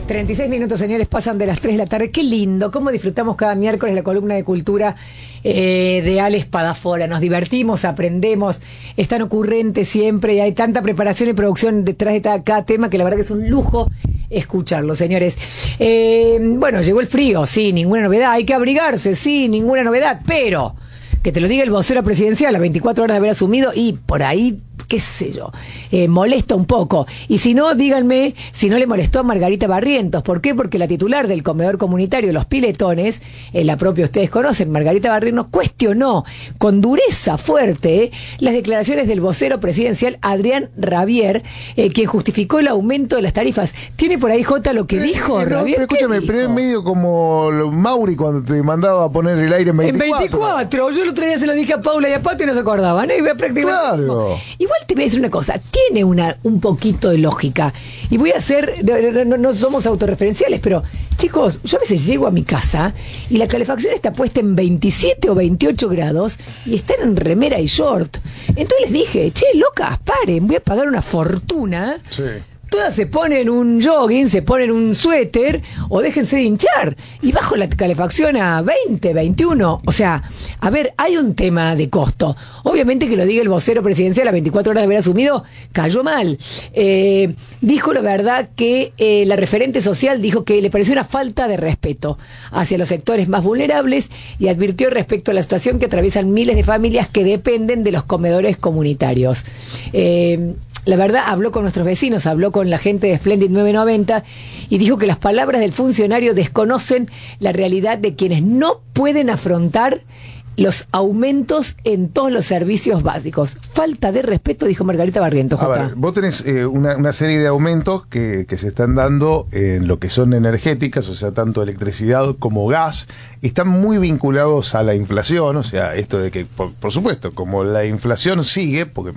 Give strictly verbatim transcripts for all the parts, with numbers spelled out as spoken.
treinta y seis minutos, señores, pasan de las tres de la tarde. Qué lindo, cómo disfrutamos cada miércoles la columna de cultura eh, de Ale Espadafora. Nos divertimos, aprendemos, es tan ocurrente siempre y hay tanta preparación y producción detrás de cada, cada tema que la verdad que es un lujo escucharlo, señores. Eh, bueno, llegó el frío, sí, ninguna novedad. Hay que abrigarse, sí, ninguna novedad, pero que te lo diga el vocero presidencial a veinticuatro horas de haber asumido y por ahí, qué sé yo, eh, molesta un poco. Y si no, díganme si no le molestó a Margarita Barrientos. ¿Por qué? Porque la titular del comedor comunitario Los Piletones, eh, la propia ustedes conocen, Margarita Barrientos, cuestionó con dureza fuerte eh, las declaraciones del vocero presidencial Adrián Rabier, eh, quien justificó el aumento de las tarifas. ¿Tiene por ahí, Jota, lo que eh, dijo eh, no, Rabier? Pero escúchame, pero es medio como Mauri cuando te mandaba a poner el aire en veinticuatro. En veinticuatro, yo el otro día se lo dije a Paula y a Pato y no se acordaban, ¿eh? Claro. Igual te voy a decir una cosa, tiene una un poquito de lógica. Y voy a hacer, no, no, no somos autorreferenciales, pero chicos, yo a veces llego a mi casa y la calefacción está puesta en veintisiete o veintiocho grados y están en remera y short. Entonces les dije, che, locas, paren, voy a pagar una fortuna. Sí. Todas se ponen un jogging, se ponen un suéter o déjense de hinchar. Y bajo la calefacción a veinte, veintiuno. O sea, a ver, hay un tema de costo. Obviamente que lo diga el vocero presidencial a veinticuatro horas de haber asumido, cayó mal. Eh, dijo la verdad que eh, la referente social dijo que le pareció una falta de respeto hacia los sectores más vulnerables y advirtió respecto a la situación que atraviesan miles de familias que dependen de los comedores comunitarios. Eh, La verdad, habló con nuestros vecinos, habló con la gente de Splendid nueve noventa y dijo que las palabras del funcionario desconocen la realidad de quienes no pueden afrontar los aumentos en todos los servicios básicos. Falta de respeto, dijo Margarita Barrientos. A ver, vos tenés eh, una, una serie de aumentos que, que se están dando en lo que son energéticas, o sea, tanto electricidad como gas, están muy vinculados a la inflación, o sea, esto de que, por, por supuesto, como la inflación sigue, porque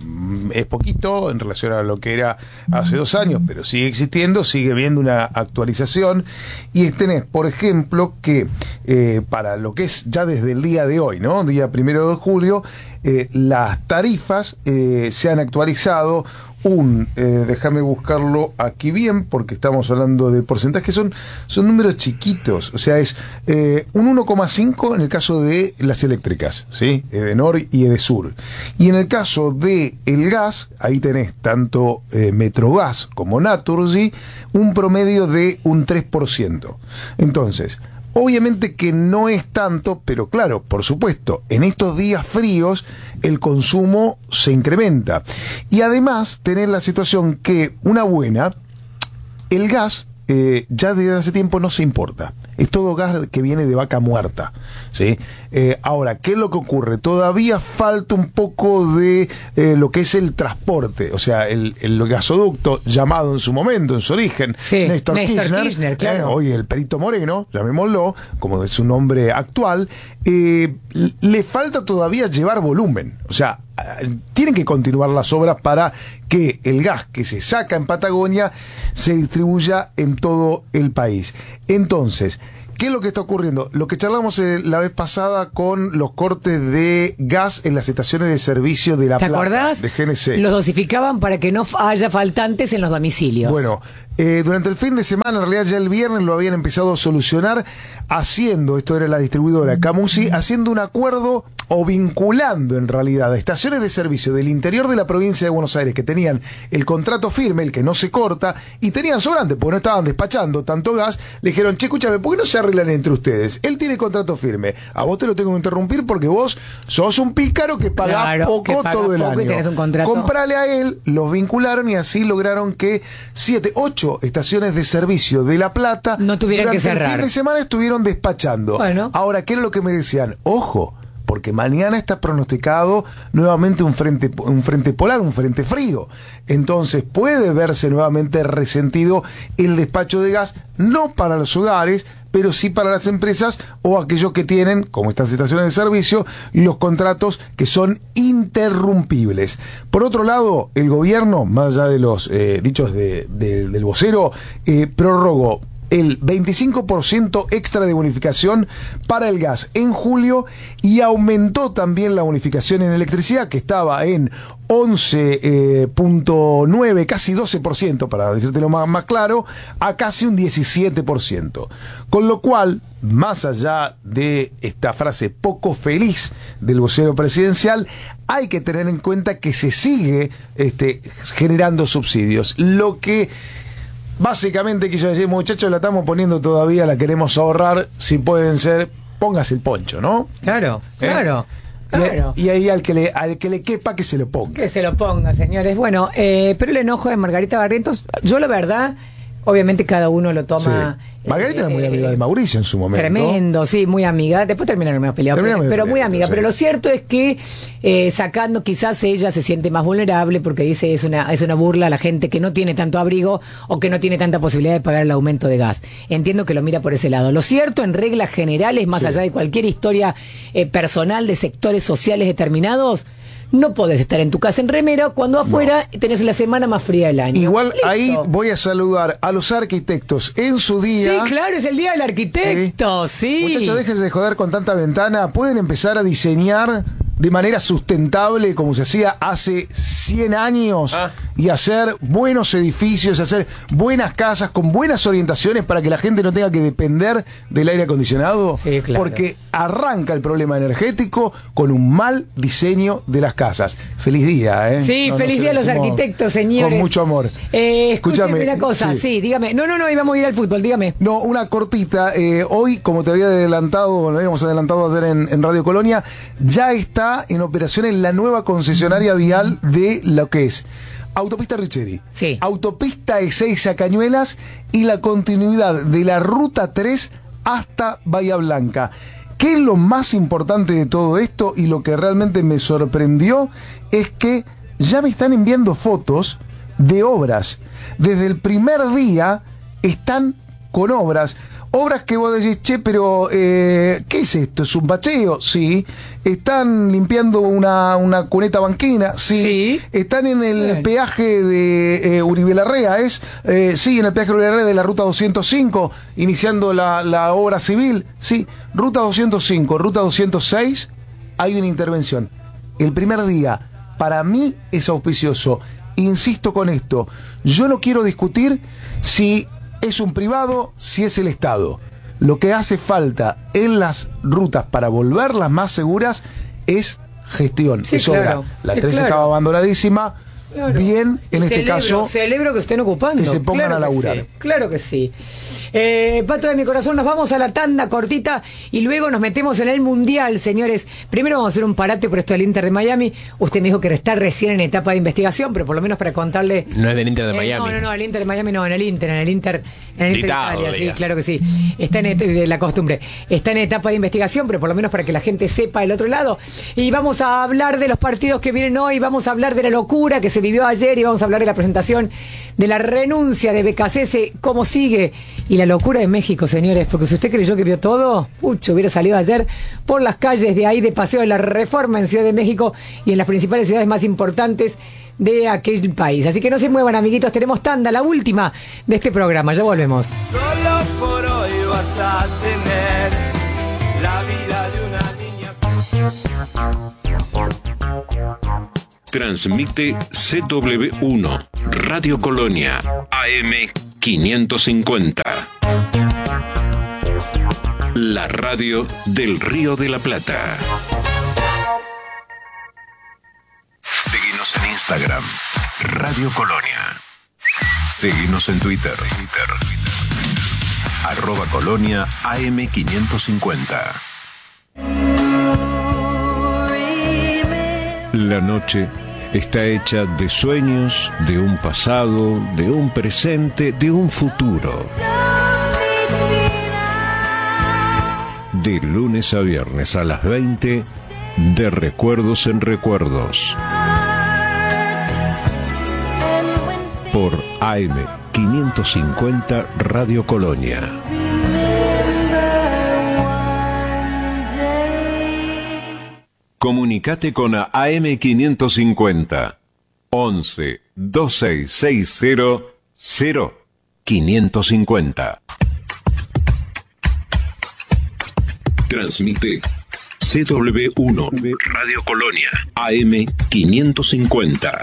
es poquito en relación a lo que era hace dos años, pero sigue existiendo, sigue viendo una actualización y tenés, por ejemplo, que eh, para lo que es ya desde el día de hoy, ¿no? Día primero de julio, eh, las tarifas eh, se han actualizado un, eh, déjame buscarlo aquí bien, porque estamos hablando de porcentajes que son, son números chiquitos, o sea, es eh, un uno coma cinco en el caso de las eléctricas, ¿sí? Edenor y Edesur. Y en el caso de el gas, ahí tenés tanto eh, Metrogas como Naturgy, un promedio de un tres por ciento. Entonces, obviamente que no es tanto, pero claro, por supuesto, en estos días fríos el consumo se incrementa. Y además tener la situación que una buena, el gas eh, ya desde hace tiempo no se importa. Es todo gas que viene de vaca muerta, ¿sí? Eh, ahora, ¿qué es lo que ocurre? Todavía falta un poco de eh, lo que es el transporte, o sea, el, el gasoducto llamado en su momento, en su origen, sí, Néstor, Néstor Kirchner, Kirchner, claro. eh, hoy el Perito Moreno, llamémoslo, como es su nombre actual, eh, le falta todavía llevar volumen, o sea, tienen que continuar las obras para que el gas que se saca en Patagonia se distribuya en todo el país. Entonces, ¿qué es lo que está ocurriendo? Lo que charlamos eh, la vez pasada con los cortes de gas en las estaciones de servicio de La ¿Te Plata, acordás? de G N C. Los dosificaban para que no haya faltantes en los domicilios. Bueno, eh, durante el fin de semana, en realidad ya el viernes lo habían empezado a solucionar haciendo, esto era la distribuidora Camusi, haciendo un acuerdo o vinculando en realidad a estaciones de servicio del interior de la provincia de Buenos Aires que tenían el contrato firme, el que no se corta, y tenían sobrante porque no estaban despachando tanto gas, le dijeron, che, escúchame, ¿por qué no se arreglan entre ustedes? Él tiene contrato firme, a vos te lo tengo que interrumpir porque vos sos un pícaro que paga claro, poco que paga todo el poco año. Y tenés un contrato. Comprale a él, los vincularon y así lograron que siete, ocho estaciones de servicio de La Plata no tuvieran que cerrar. El fin de semana estuvieron despachando. Bueno. Ahora, ¿qué es lo que me decían? Ojo, porque mañana está pronosticado nuevamente un frente, un frente polar, un frente frío. Entonces puede verse nuevamente resentido el despacho de gas, no para los hogares, pero sí para las empresas o aquellos que tienen, como estas estaciones de servicio, los contratos que son interrumpibles. Por otro lado, el gobierno, más allá de los eh, dichos de, de, del vocero, eh, prorrogó el veinticinco por ciento extra de bonificación para el gas en julio y aumentó también la bonificación en electricidad, que estaba en once punto nueve, casi doce por ciento, para decírtelo más, más claro, a casi un diecisiete por ciento. Con lo cual, más allá de esta frase poco feliz del vocero presidencial, hay que tener en cuenta que se sigue este, generando subsidios. Lo que básicamente quiso decir, muchachos, la estamos poniendo todavía, la queremos ahorrar, si pueden ser, póngase el poncho, ¿no? Claro, ¿Eh? claro. Claro. Y, y ahí al que le al que le quepa que se lo ponga. Que se lo ponga, señores. Bueno, eh, pero el enojo de Margarita Barrientos, yo la verdad, obviamente cada uno lo toma. Sí. Margarita eh, era muy amiga de Mauricio en su momento. Tremendo, sí, muy amiga. Después terminaron medio peleados, pero, Terminaron pero muy peleados, amiga. sí. Pero lo cierto es que eh, sacando, quizás ella se siente más vulnerable porque dice es una es una burla a la gente que no tiene tanto abrigo o que no tiene tanta posibilidad de pagar el aumento de gas. Entiendo que lo mira por ese lado. Lo cierto, en reglas generales, más Sí. allá de cualquier historia eh, personal de sectores sociales determinados, no podés estar en tu casa en remera cuando afuera no. tenés la semana más fría del año. Igual Listo. Ahí voy a saludar a los arquitectos en su día. Sí, claro, es el día del arquitecto, sí. sí. Muchachos, déjense de joder con tanta ventana. Pueden empezar a diseñar de manera sustentable como se hacía hace cien años ah. y hacer buenos edificios, hacer buenas casas con buenas orientaciones para que la gente no tenga que depender del aire acondicionado, sí, claro. porque arranca el problema energético con un mal diseño de las casas. Feliz día, ¿eh? Sí, no, feliz no día a los arquitectos, señores. Con mucho amor. Eh, escúchame una cosa, sí. sí, dígame. No, no, no, íbamos a ir al fútbol, dígame. No, una cortita. Eh, hoy, como te había adelantado, lo habíamos adelantado ayer en, en Radio Colonia, ya está en operación en la nueva concesionaria vial de lo que es Autopista Richeri, sí. Autopista E seis a Cañuelas y la continuidad de la Ruta tres hasta Bahía Blanca. ¿Qué es lo más importante de todo esto? Y lo que realmente me sorprendió es que ya me están enviando fotos de obras. Desde el primer día están con obras. Obras que vos decís, che, pero eh, ¿qué es esto? ¿Es un bacheo? Sí. ¿Están limpiando una, una cuneta banquina? Sí. sí. ¿Están en el Bien. peaje de eh, Uribe Larrea? ¿Es? Eh, sí, en el peaje de Uribe Larrea de la Ruta doscientos cinco, iniciando la, la obra civil. Sí. Ruta doscientos cinco, Ruta doscientos seis, hay una intervención. El primer día, para mí, es auspicioso. Insisto con esto, yo no quiero discutir si es un privado, si es el Estado. Lo que hace falta en las rutas para volverlas más seguras es gestión, sí, es claro, obra. La es tres claro. estaba abandonadísima. Claro. Bien, en y este celebro, caso, celebro que estén ocupando. que se pongan claro a laburar. Sí, claro que sí. Eh, Pato de mi corazón, nos vamos a la tanda cortita y luego nos metemos en el Mundial, señores. Primero vamos a hacer un parate por esto del Inter de Miami. Usted me dijo que está recién en etapa de investigación, pero por lo menos para contarle... No es del Inter de eh, Miami. No, no, no, el Inter de Miami no, en el Inter, en el Inter, en el Inter de Italia, sí, claro que sí. Está en et- de la costumbre. Está en etapa de investigación, pero por lo menos para que la gente sepa el otro lado. Y vamos a hablar de los partidos que vienen hoy, vamos a hablar de la locura que se vivió ayer y vamos a hablar de la presentación de la renuncia de Becasese, cómo sigue, y la locura de México, señores, porque si usted creyó que vio todo, pucho, hubiera salido ayer por las calles de ahí de Paseo de la Reforma en Ciudad de México y en las principales ciudades más importantes de aquel país. Así que no se muevan, amiguitos, tenemos tanda, la última de este programa, ya volvemos. Solo por hoy vas a tener la vida de una niña. Transmite C W uno, Radio Colonia, A M quinientos cincuenta. La radio del Río de la Plata. Seguinos en Instagram, Radio Colonia. Seguinos en Twitter, Twitter. Arroba Colonia A M quinientos cincuenta. La noche está hecha de sueños, de un pasado, de un presente, de un futuro. De lunes a viernes a las veinte, de Recuerdos en Recuerdos. Por A M quinientos cincuenta Radio Colonia. Comunicate con A M quinientos cincuenta once veintiséis sesenta cero quinientos cincuenta. Transmite C W uno Radio Colonia A M quinientos cincuenta.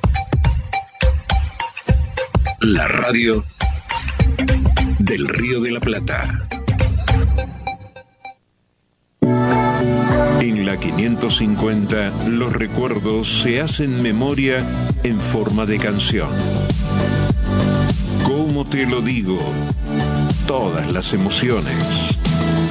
La radio del Río de la Plata. En la quinientos cincuenta, los recuerdos se hacen memoria en forma de canción. ¿Cómo te lo digo? Todas las emociones.